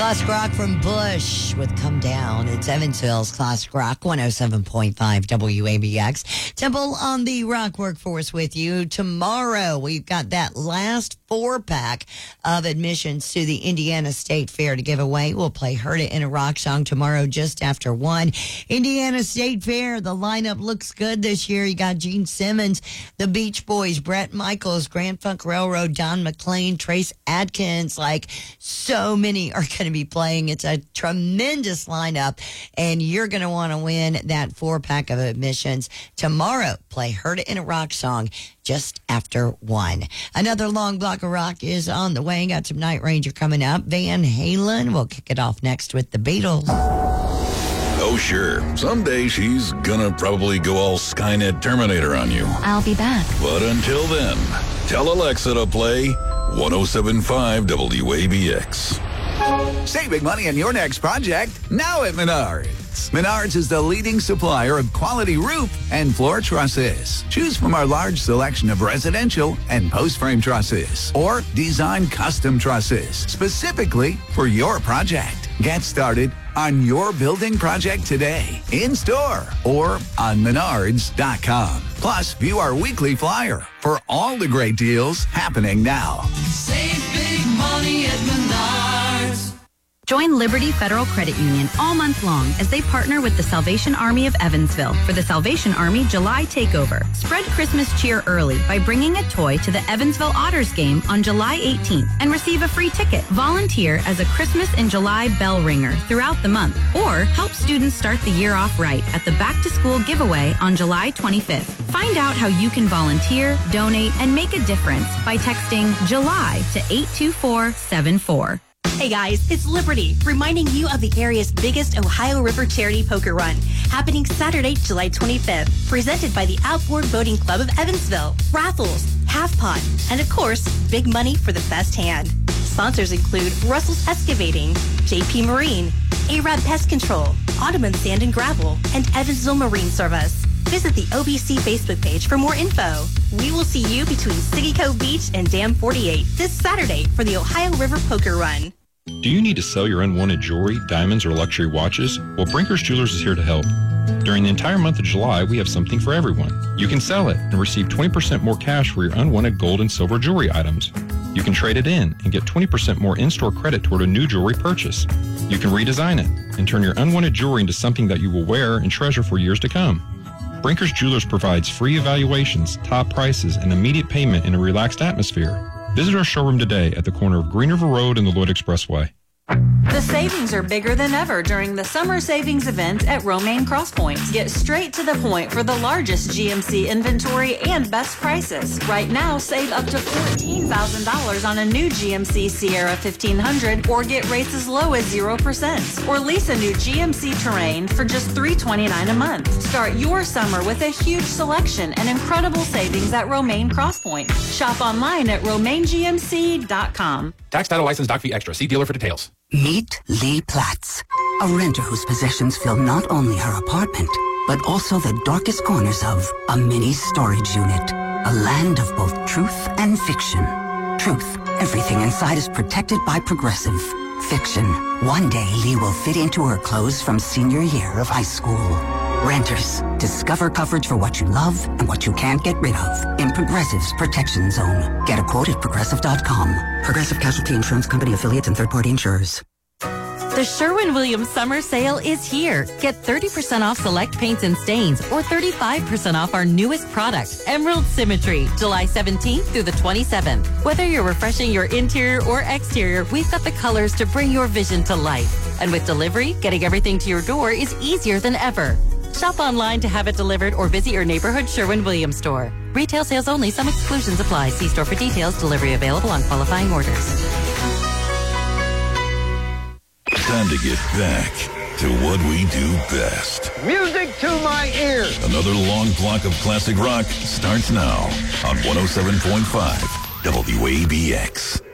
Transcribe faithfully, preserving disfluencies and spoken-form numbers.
Classic rock from Bush with Come Down. It's Evansville's Classic Rock, one oh seven point five W A B X. Temple on the Rock Workforce with you. Tomorrow, we've got that last four-pack of admissions to the Indiana State Fair to give away. We'll play Heard It in a Rock Song tomorrow just after one. Indiana State Fair, the lineup looks good this year. You got Gene Simmons, the Beach Boys, Bret Michaels, Grand Funk Railroad, Don McLean, Trace Adkins. Like, so many are going to be playing. It's a tremendous lineup, and you're going to want to win that four-pack of admissions tomorrow. Play Heard It in a Rock Song just after one. Another long block of rock is on the way. Got some Night Ranger coming up. Van Halen. We'll kick it off next with the Beatles. Oh, sure. Someday she's gonna probably go all Skynet Terminator on you. I'll be back. But until then, tell Alexa to play one oh seven point five W A B X. Save big money on your next project now at Menards. Menards is the leading supplier of quality roof and floor trusses. Choose from our large selection of residential and post-frame trusses or design custom trusses specifically for your project. Get started on your building project today, in-store or on menards dot com. Plus, view our weekly flyer for all the great deals happening now. Save big money at Menards. Join Liberty Federal Credit Union all month long as they partner with the Salvation Army of Evansville for the Salvation Army July Takeover. Spread Christmas cheer early by bringing a toy to the Evansville Otters game on July eighteenth and receive a free ticket. Volunteer as a Christmas in July bell ringer throughout the month, or help students start the year off right at the Back to School giveaway on July twenty-fifth. Find out how you can volunteer, donate, and make a difference by texting July to eight two four seven four. Hey guys, it's Liberty, reminding you of the area's biggest Ohio River Charity Poker Run, happening Saturday, July twenty-fifth, presented by the Outboard Boating Club of Evansville. Raffles, half pot, and of course, big money for the best hand. Sponsors include Russell's Excavating, J P Marine, A-Rab Pest Control, Ottoman Sand and Gravel, and Evansville Marine Service. Visit the O B C Facebook page for more info. We will see you between Siggy Cove Beach and Dam forty-eight this Saturday for the Ohio River Poker Run. Do you need to sell your unwanted jewelry, diamonds, or luxury watches? Well, Brinker's Jewelers is here to help. During the entire month of July, we have something for everyone. You can sell it and receive twenty percent more cash for your unwanted gold and silver jewelry items. You can trade it in and get twenty percent more in-store credit toward a new jewelry purchase. You can redesign it and turn your unwanted jewelry into something that you will wear and treasure for years to come. Brinker's Jewelers provides free evaluations, top prices, and immediate payment in a relaxed atmosphere. Visit our showroom today at the corner of Green River Road and the Lloyd Expressway. The savings are bigger than ever during the summer savings event at Romaine Crosspoint. Get straight to the point for the largest G M C inventory and best prices. Right now, save up to fourteen thousand dollars on a new G M C Sierra fifteen hundred or get rates as low as zero percent. Or lease a new G M C Terrain for just three hundred twenty-nine dollars a month. Start your summer with a huge selection and incredible savings at Romaine Crosspoint. Shop online at romaine g m c dot com. Tax, title, license, doc fee extra. See dealer for details. Meet Lee Platts, a renter whose possessions fill not only her apartment, but also the darkest corners of a mini storage unit. A land of both truth and fiction. Truth, everything inside is protected by Progressive. Fiction, one day Lee will fit into her clothes from senior year of high school. Renters, discover coverage for what you love and what you can't get rid of in Progressive's Protection Zone. Get a quote at progressive dot com. Progressive Casualty Insurance Company affiliates and third-party insurers. The Sherwin-Williams summer sale is here. Get thirty percent off select paints and stains or thirty-five percent off our newest product, Emerald Symmetry, July seventeenth through the twenty-seventh. Whether you're refreshing your interior or exterior, we've got the colors to bring your vision to life. And with delivery, getting everything to your door is easier than ever. Shop online to have it delivered or visit your neighborhood Sherwin-Williams store. Retail sales only. Some exclusions apply. See store for details. Delivery available on qualifying orders. Time to get back to what we do best. Music to my ears. Another long block of classic rock starts now on one oh seven point five W A B X.